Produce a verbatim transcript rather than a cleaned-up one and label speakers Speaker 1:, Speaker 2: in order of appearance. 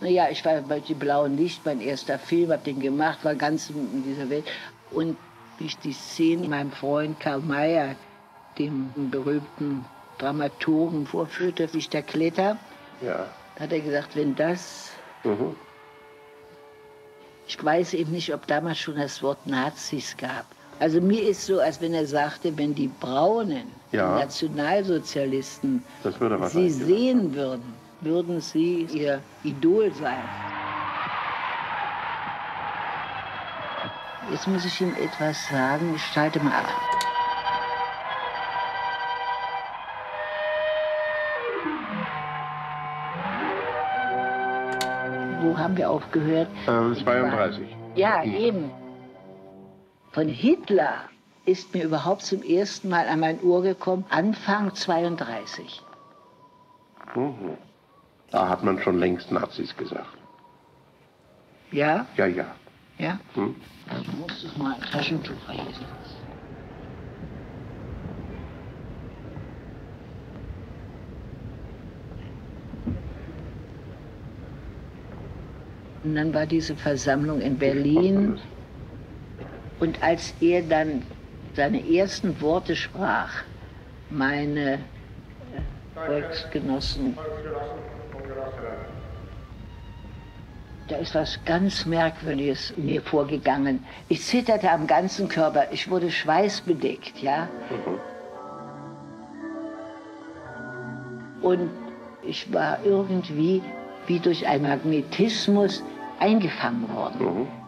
Speaker 1: Ja, ich war bei Die blauen Licht, mein erster Film, hab den gemacht, war ganz in dieser Welt. Und wie ich die Szene meinem Freund Karl Mayer, dem berühmten Dramaturgen, vorführte, wie ich da kletter,
Speaker 2: ja.
Speaker 1: hat er gesagt, wenn das...
Speaker 2: Mhm.
Speaker 1: Ich weiß eben nicht, ob damals schon das Wort Nazis gab. Also mir ist so, als wenn er sagte, wenn die Braunen,
Speaker 2: ja.
Speaker 1: die Nationalsozialisten,
Speaker 2: das würde
Speaker 1: sie sehen würden, würden sie ihr Idol sein. Jetzt muss ich Ihnen etwas sagen, ich schalte mal ab. Wo haben wir aufgehört?
Speaker 2: Ähm, zweiunddreißig.
Speaker 1: Ja, eben. Von Hitler ist mir überhaupt zum ersten Mal an mein Ohr gekommen, Anfang zweiunddreißig.
Speaker 2: Mhm. Da hat man schon längst Nazis gesagt.
Speaker 1: Ja?
Speaker 2: Ja, ja.
Speaker 1: Ja?
Speaker 2: Hm?
Speaker 1: Du musst es mal ein Taschentuch verlesen. Und dann war diese Versammlung in Berlin. Und als er dann seine ersten Worte sprach, meine äh, Volksgenossen, da ist was ganz Merkwürdiges in mir vorgegangen. Ich zitterte am ganzen Körper, ich wurde schweißbedeckt, ja. Und ich war irgendwie wie durch einen Magnetismus eingefangen worden.